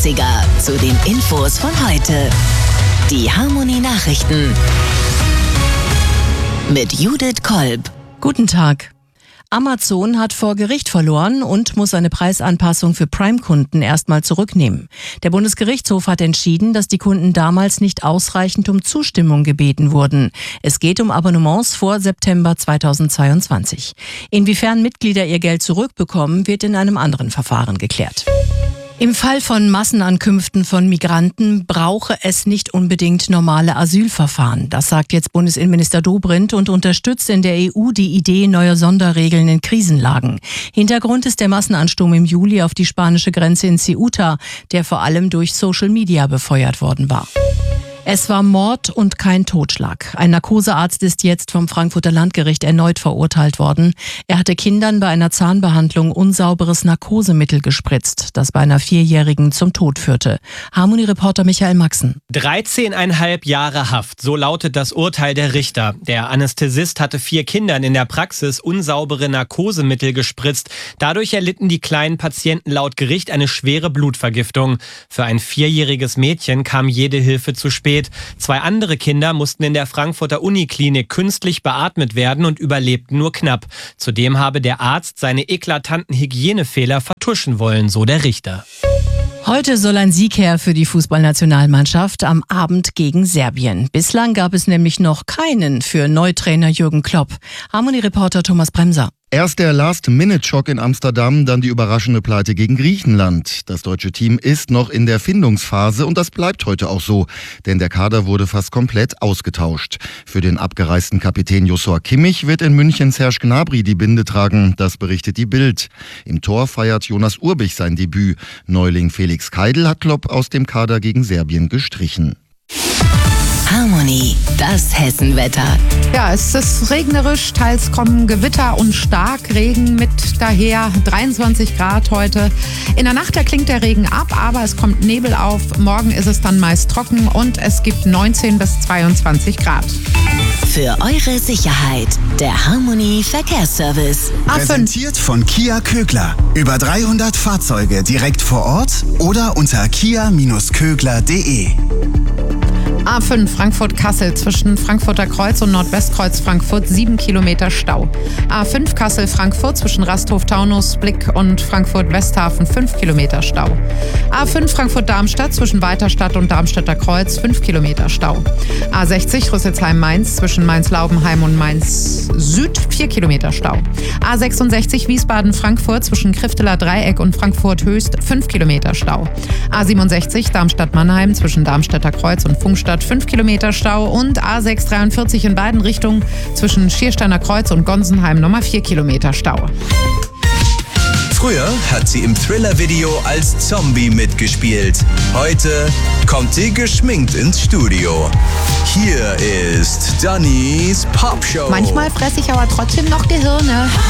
80er zu den Infos von heute. Die Harmony Nachrichten mit Judith Kolb. Guten Tag. Amazon hat vor Gericht verloren und muss eine Preisanpassung für Prime-Kunden erstmal zurücknehmen. Der Bundesgerichtshof hat entschieden, dass die Kunden damals nicht ausreichend um Zustimmung gebeten wurden. Es geht um Abonnements vor September 2022. Inwiefern Mitglieder ihr Geld zurückbekommen, wird in einem anderen Verfahren geklärt. Im Fall von Massenankünften von Migranten brauche es nicht unbedingt normale Asylverfahren. Das sagt jetzt Bundesinnenminister Dobrindt und unterstützt in der EU die Idee neuer Sonderregeln in Krisenlagen. Hintergrund ist der Massenansturm im Juli auf die spanische Grenze in Ceuta, der vor allem durch Social Media befeuert worden war. Es war Mord und kein Totschlag. Ein Narkosearzt ist jetzt vom Frankfurter Landgericht erneut verurteilt worden. Er hatte Kindern bei einer Zahnbehandlung unsauberes Narkosemittel gespritzt, das bei einer 4-Jährigen zum Tod führte. Harmony-Reporter Michael Maxen. 13,5 Jahre Haft, so lautet das Urteil der Richter. Der Anästhesist hatte 4 Kindern in der Praxis unsaubere Narkosemittel gespritzt. Dadurch erlitten die kleinen Patienten laut Gericht eine schwere Blutvergiftung. Für ein 4-jähriges Mädchen kam jede Hilfe zu spät. 2 andere Kinder mussten in der Frankfurter Uniklinik künstlich beatmet werden und überlebten nur knapp. Zudem habe der Arzt seine eklatanten Hygienefehler vertuschen wollen, so der Richter. Heute soll ein Sieg her für die Fußballnationalmannschaft am Abend gegen Serbien. Bislang gab es nämlich noch keinen für Neutrainer Jürgen Klopp. Harmony-Reporter Thomas Bremser. Erst der Last-Minute-Schock in Amsterdam, dann die überraschende Pleite gegen Griechenland. Das deutsche Team ist noch in der Findungsphase und das bleibt heute auch so, denn der Kader wurde fast komplett ausgetauscht. Für den abgereisten Kapitän Joshua Kimmich wird in München Serge Gnabry die Binde tragen, das berichtet die Bild. Im Tor feiert Jonas Urbich sein Debüt. Neuling Felix Keidl hat Klopp aus dem Kader gegen Serbien gestrichen. Harmony, das Hessenwetter. Ja, es ist regnerisch, teils kommen Gewitter und Starkregen mit daher. 23 Grad heute. In der Nacht, da klingt der Regen ab, aber es kommt Nebel auf. Morgen ist es dann meist trocken und es gibt 19 bis 22 Grad. Für eure Sicherheit, der Harmony Verkehrsservice. Präsentiert von Kia Kögler. Über 300 Fahrzeuge direkt vor Ort oder unter kia-kögler.de. A5 Frankfurt-Kassel zwischen Frankfurter Kreuz und Nordwestkreuz Frankfurt 7 Kilometer Stau. A5 Kassel-Frankfurt zwischen Rasthof-Taunus-Blick und Frankfurt-Westhafen 5 Kilometer Stau. A5 Frankfurt-Darmstadt zwischen Weiterstadt und Darmstädter Kreuz 5 Kilometer Stau. A60 Rüsselsheim-Mainz zwischen Mainz-Laubenheim und Mainz-Süd 4 Kilometer Stau. A66 Wiesbaden-Frankfurt zwischen Krifteler Dreieck und Frankfurt-Höchst 5 Kilometer Stau. A67 Darmstadt-Mannheim zwischen Darmstädter Kreuz und Funkstadt 5 Kilometer Stau und A643 in beiden Richtungen zwischen Schiersteiner Kreuz und Gonsenheim nochmal 4 Kilometer Stau. Früher hat sie im Thriller-Video als Zombie mitgespielt. Heute kommt sie geschminkt ins Studio. Hier ist Dannys Popshow. Manchmal fresse ich aber trotzdem noch Gehirne.